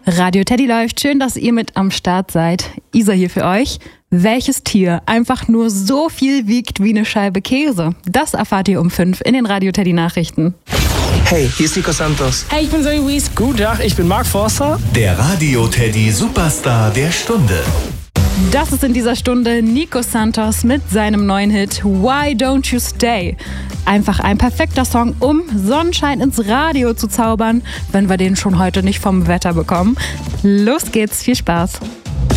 Radio Teddy läuft. Schön, dass ihr mit am Start seid. Isa hier für euch. Welches Tier einfach nur so viel wiegt wie eine Scheibe Käse? Das erfahrt ihr um 5 in den Radio Teddy Nachrichten. Hey, hier ist Nico Santos. Hey, ich bin Zoe Wies. Guten Tag, ich bin Mark Forster. Der Radio Teddy Superstar der Stunde. Das ist in dieser Stunde Nico Santos mit seinem neuen Hit Why Don't You Stay? Einfach ein perfekter Song, um Sonnenschein ins Radio zu zaubern, wenn wir den schon heute nicht vom Wetter bekommen. Los geht's, viel Spaß.